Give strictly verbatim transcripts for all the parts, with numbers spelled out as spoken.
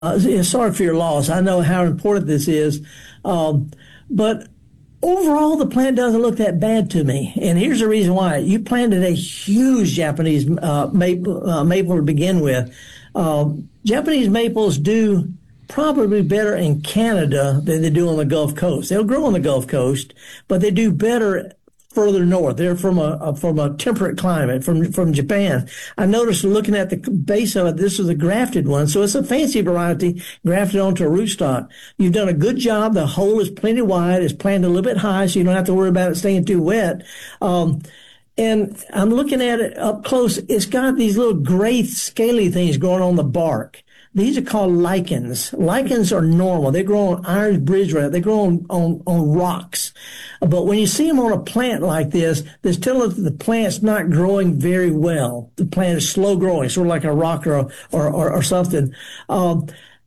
Uh, sorry for your loss. I know how important this is, um, but overall, the plant doesn't look that bad to me. And here's the reason why. You planted a huge Japanese uh, maple, uh, maple to begin with. Uh, Japanese maples do probably better in Canada than they do on the Gulf Coast. They'll grow on the Gulf Coast, but they do better further north. They're from a, a from a temperate climate, from from Japan. I noticed looking at the base of it, this is a grafted one, so it's a fancy variety grafted onto a rootstock. You've done a good job. The hole is plenty wide. It's planted a little bit high, so you don't have to worry about it staying too wet. Um, and I'm looking at it up close. It's got these little gray, scaly things growing on the bark. These are called lichens. Lichens are normal. They grow on iron bridge rock. They grow on, on, on rocks. But when you see them on a plant like this, this tells us that the plant's not growing very well. The plant is slow growing, sort of like a rock or, or, or, or something. Um,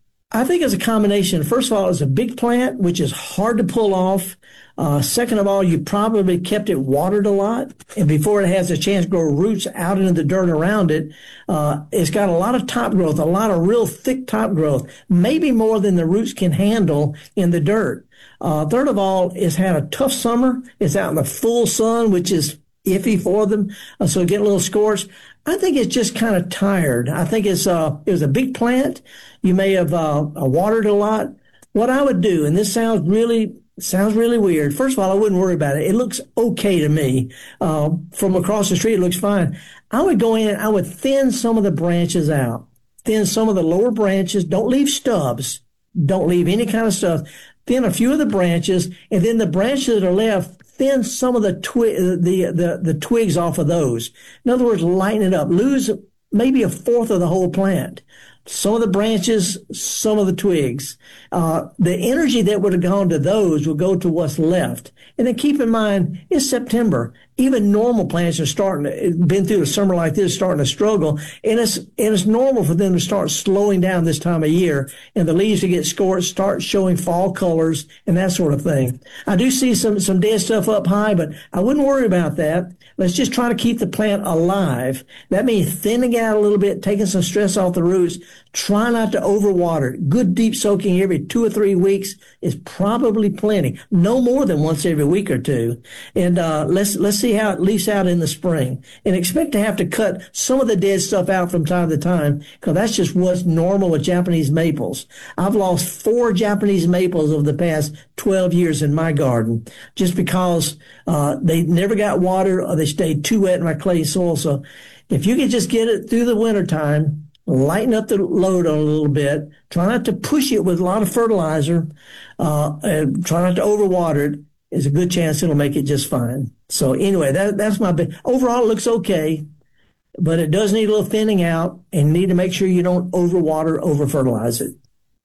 I think it's a combination. First of all, it's a big plant, which is hard to pull off. Uh, second of all, you probably kept it watered a lot, and before it has a chance to grow roots out into the dirt around it, uh, it's got a lot of top growth, a lot of real thick top growth, maybe more than the roots can handle in the dirt. Uh, third of all, it's had a tough summer. It's out in the full sun, which is iffy for them, uh, so get a little scorched. I think it's just kind of tired. I think it's uh, it was a big plant. You may have uh, watered a lot. What I would do, and this sounds really sounds really weird. First of all, I wouldn't worry about it. It looks okay to me. Uh, from across the street, it looks fine. I would go in and I would thin some of the branches out. Thin some of the lower branches. Don't leave stubs. Don't leave any kind of stuff. Thin a few of the branches, and then the branches that are left, thin some of the twi- the, the, the twigs off of those. In other words, lighten it up. Lose maybe a fourth of the whole plant. Some of the branches, some of the twigs. Uh, the energy that would have gone to those will go to what's left. And then keep in mind, it's September. Even normal plants are starting to, been through a summer like this, starting to struggle. And it's, and it's normal for them to start slowing down this time of year. And the leaves to get scorched, start showing fall colors and that sort of thing. I do see some, some dead stuff up high, but I wouldn't worry about that. Let's just try to keep the plant alive. That means thinning out a little bit, taking some stress off the roots. Try not to overwater it. Good deep soaking every two or three weeks is probably plenty. No more than once every week or two. And uh, let's let's see how it leaves out in the spring. And expect to have to cut some of the dead stuff out from time to time, because that's just what's normal with Japanese maples. I've lost four Japanese maples over the past twelve years in my garden just because uh, they never got water or they stayed too wet in my clay soil. So if you could just get it through the wintertime, lighten up the load on a little bit. Try not to push it with a lot of fertilizer. Uh, and try not to overwater it. There's a good chance it'll make it just fine. So anyway, that, that's my big, overall it looks okay, but it does need a little thinning out and need to make sure you don't overwater, over fertilize it.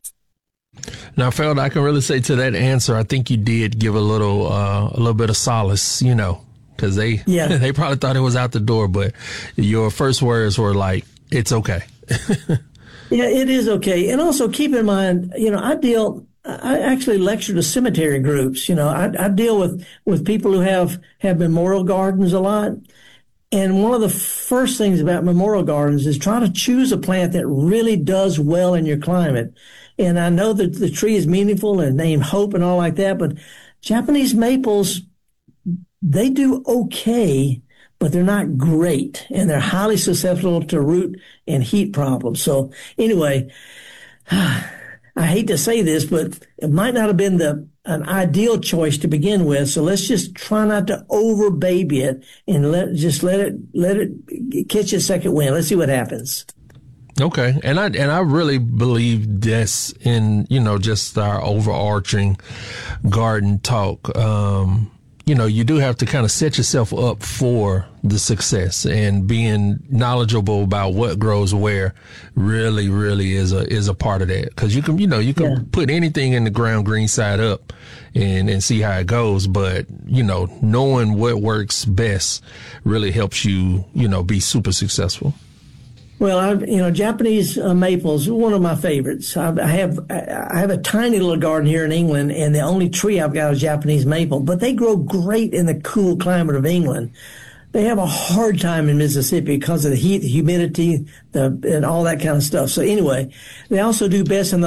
Now, Feld, I can really say to that answer, I think you did give a little, uh, a little bit of solace, you know, because they, yeah. they probably thought it was out the door, but your first words were like, it's okay. Yeah, it is okay. And also keep in mind, you know, I deal, I actually lecture to cemetery groups. You know, I, I deal with, with people who have, have memorial gardens a lot. And one of the first things about memorial gardens is try to choose a plant that really does well in your climate. And I know that the tree is meaningful and named Hope and all like that, but Japanese maples, they do okay, but they're not great, and they're highly susceptible to root and heat problems. So anyway, I hate to say this, but it might not have been the an ideal choice to begin with. So let's just try not to over baby it and let just let it let it catch a second wind. Let's see what happens. Okay, and I and I really believe this in, you know, just our overarching garden talk. Um, you know, you do have to kind of set yourself up for the success, and being knowledgeable about what grows where really, really is a is a part of that. Because you can, you know, you can yeah. put anything in the ground green side up and and see how it goes. But, you know, knowing what works best really helps you, you know, be super successful. Well, I, you know, Japanese uh, maples are one of my favorites. I, I have I have a tiny little garden here in England, and the only tree I've got is Japanese maple. But they grow great in the cool climate of England. they have a hard time in Mississippi because of the heat, the humidity, the, and all that kind of stuff. So anyway, they also do best in the